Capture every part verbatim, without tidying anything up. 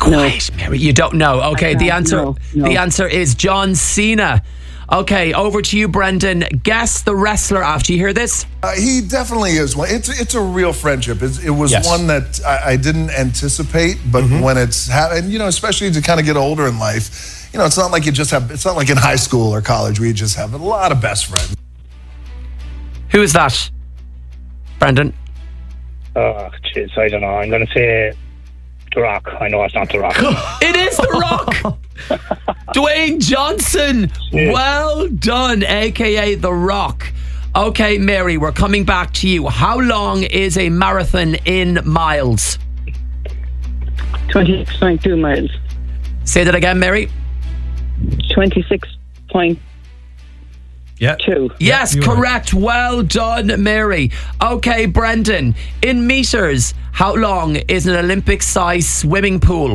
quiet, no. Mary. You don't know. Okay, the answer no, no. the answer is John Cena. Okay, over to you, Brendan. Guess the wrestler after you hear this. Uh, he definitely is one. It's it's a real friendship. It's, it was yes. one that I, I didn't anticipate, but mm-hmm. when it's happened, you know, especially to kind of get older in life, you know, it's not like you just have. It's not like in high school or college where you just have a lot of best friends. Who is that, Brendan? Oh, jeez, I don't know. I'm going to say The Rock. I know it's not The Rock. It is The Rock. Dwayne Johnson. Yeah. Well done, a k a. The Rock. Okay, Mary, we're coming back to you. How long is a marathon in miles? twenty-six point two miles. Say that again, Mary. twenty-six point Yeah. two. Yes, yeah, correct. Right. Well done, Mary. Okay, Brendan. In metres, how long is an Olympic-sized swimming pool?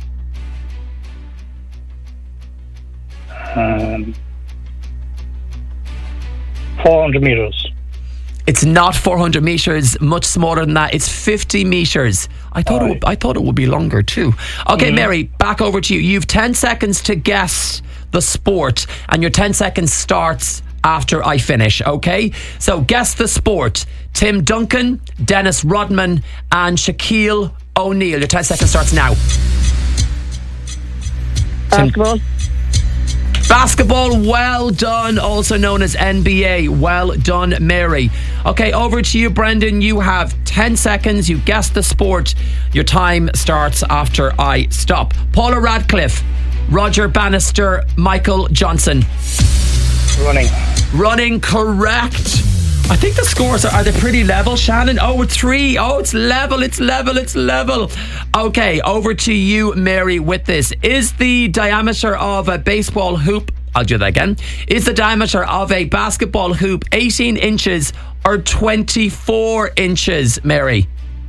Um, four hundred metres. It's not four hundred metres, much smaller than that. It's fifty metres. I thought it would, I thought it would be longer too. Okay, mm-hmm. Mary, back over to you. You've ten seconds to guess the sport, and your ten seconds starts after I finish, okay? So guess the sport. Tim Duncan, Dennis Rodman, and Shaquille O'Neal. Your ten seconds starts now. Basketball. Basketball, well done, also known as N B A. Well done, Mary. Okay, over to you, Brendan. You have ten seconds. You guess the sport. Your time starts after I stop. Paula Radcliffe, Roger Bannister, Michael Johnson. Running. Running, correct. I think the scores are, are they pretty level, Shannon? Oh, it's three. Oh, it's level, it's level, it's level. Okay, over to you, Mary, with this. Is the diameter of a baseball hoop, I'll do that again. Is the diameter of a basketball hoop eighteen inches or twenty-four inches, Mary?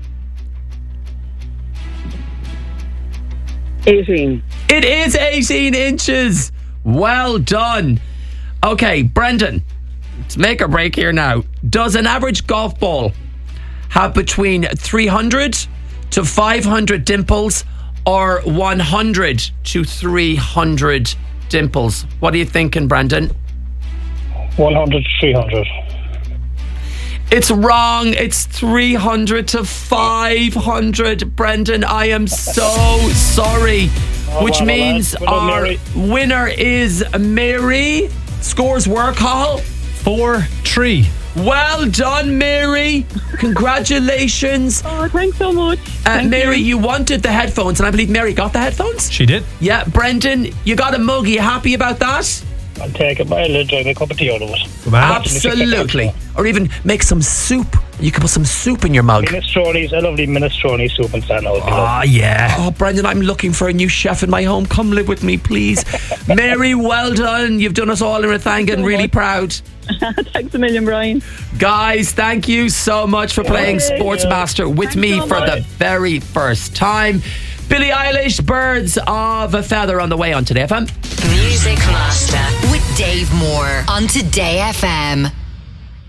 eighteen. It is eighteen inches. Well done. Okay, Brendan. Let's make a break here now. Does an average golf ball have between three hundred to five hundred dimples or one hundred to three hundred dimples? What are you thinking, Brendan? one hundred to three hundred. It's wrong. It's three hundred to five hundred. Brendan, I am so sorry. Oh, Which well, means well, our Mary. winner is Mary. Scores were, Cathal? four three. Well done, Mary. Congratulations. Oh, thanks so much. Uh, Thank Mary, you. you wanted the headphones, and I believe Mary got the headphones? She did. Yeah, Brendan, you got a mug. Are you happy about that? I'll take it. I'll enjoy a cup of tea out of it. Absolutely. Or even make some soup. You could put some soup in your mug. Minestrone's, a lovely minestrone soup and salad. Oh, yeah. Oh, Brendan, I'm looking for a new chef in my home. Come live with me, please. Mary, well done. You've done us all in a thank and really proud. Thanks a million, Brian. Guys, thank you so much for playing Okay. Sportsmaster with Thanks me so for much. the very first time. Billie Eilish, Birds of a Feather on the way on Today F M. Music Master with Dave Moore on Today F M.